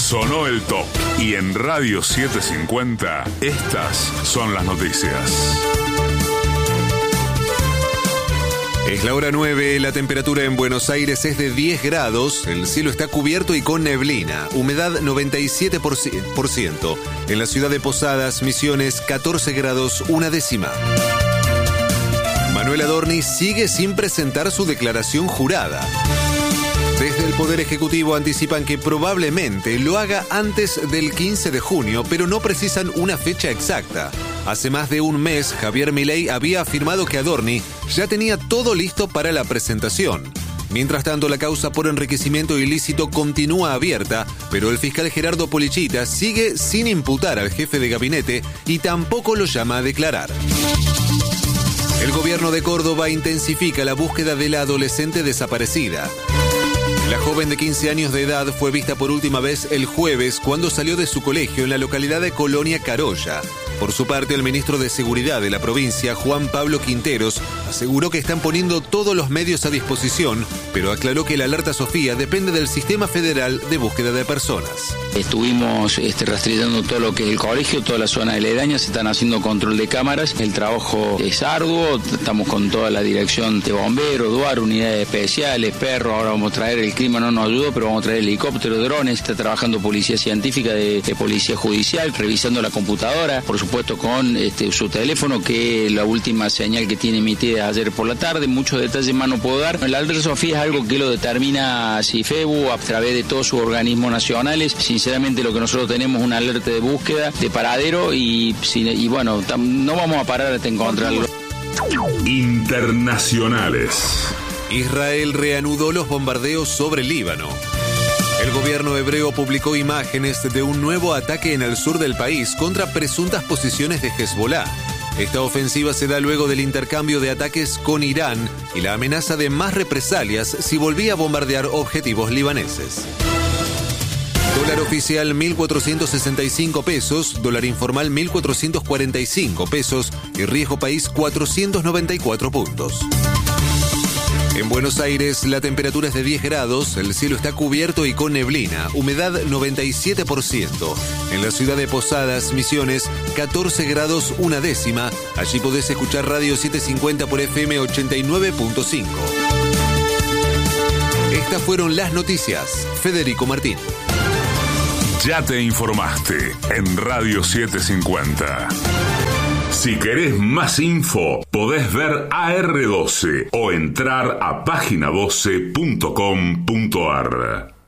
Sonó el top. Y en Radio 750, estas son las noticias. Es la hora 9, la temperatura en Buenos Aires es de 10 grados, el cielo está cubierto y con neblina, humedad 97%. En la ciudad de Posadas, Misiones, 14 grados, una décima. Manuel Adorni sigue sin presentar su declaración jurada. Desde el Poder Ejecutivo anticipan que probablemente lo haga antes del 15 de junio, pero no precisan una fecha exacta. Hace más de un mes, Javier Milei había afirmado que Adorni ya tenía todo listo para la presentación. Mientras tanto, la causa por enriquecimiento ilícito continúa abierta, pero el fiscal Gerardo Polichita sigue sin imputar al jefe de gabinete y tampoco lo llama a declarar. El gobierno de Córdoba intensifica la búsqueda de la adolescente desaparecida. La joven de 15 años de edad fue vista por última vez el jueves cuando salió de su colegio en la localidad de Colonia Carolla. Por su parte, el ministro de Seguridad de la provincia, Juan Pablo Quinteros, aseguró que están poniendo todos los medios a disposición, pero aclaró que la alerta Sofía depende del Sistema Federal de Búsqueda de Personas. Estuvimos rastreando todo lo que es el colegio, toda la zona aledaña, se están haciendo control de cámaras, el trabajo es arduo, estamos con toda la dirección de bomberos, DUAR, unidades especiales, perros, ahora vamos a traer, el clima no nos ayudó, pero vamos a traer helicópteros, drones, está trabajando policía científica de policía judicial, revisando la computadora, por supuesto con su teléfono, que es la última señal que tiene emitida ayer por la tarde, muchos detalles más no puedo dar. La alerta Sofía es algo que lo determina CIFEBU a través de todos sus organismos nacionales. Sinceramente lo que nosotros tenemos es una alerta de búsqueda, de paradero y bueno, no vamos a parar hasta encontrarlo. Internacionales. Israel reanudó los bombardeos sobre Líbano. El gobierno hebreo publicó imágenes de un nuevo ataque en el sur del país contra presuntas posiciones de Hezbollah. Esta ofensiva se da luego del intercambio de ataques con Irán y la amenaza de más represalias si volvía a bombardear objetivos libaneses. Dólar oficial 1.465 pesos, dólar informal 1.445 pesos y riesgo país 494 puntos. En Buenos Aires, la temperatura es de 10 grados, el cielo está cubierto y con neblina, humedad 97%. En la ciudad de Posadas, Misiones, 14 grados, una décima. Allí podés escuchar Radio 750 por FM 89.5. Estas fueron las noticias. Federico Martín. Ya te informaste en Radio 750. Si querés más info, podés ver AR12 o entrar a página12.com.ar.